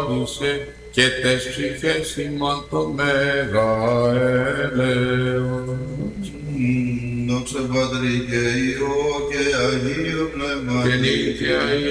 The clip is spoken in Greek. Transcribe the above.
ευλόγησε και τες ψυχές ημών το μέγα έλεος. Δόξα Πατρί και Υιό και Αγίο Πνεύματι. Και νύχια